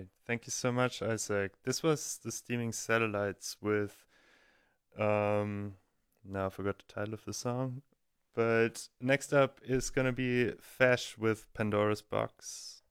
right. Thank you so much, Isaac. This was the Steaming Satellites with um now I forgot the title of the song. But next up is gonna be Fesh with Pandora's Box.